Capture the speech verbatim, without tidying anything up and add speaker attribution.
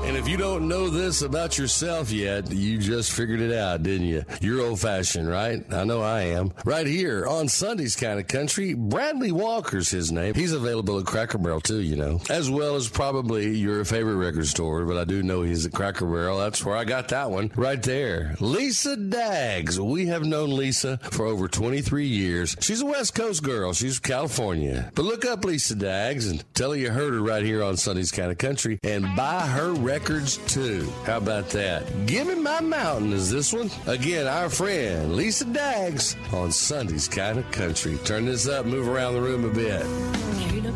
Speaker 1: And if you don't know this about yourself yet, you just figured it out, didn't you? You're old-fashioned, right? I know I am. Right here on Sunday's Kind of Country, Bradley Walker's his name. He's available at Cracker Barrel, too, you know, as well as probably your favorite record store, but I do know he's at Cracker Barrel. That's where I got that one right there. Lisa Daggs. We have known Lisa for over twenty-three years. She's a West Coast girl. She's from California. But look up Lisa Daggs and tell her you heard her right here on Sunday's Kind of Country and buy her records, too. How about that? Give Me My Mountain is this one. Again, our friend Lisa Daggs on Sunday's Kind of Country. Turn this up, move around the room a bit.
Speaker 2: Tree to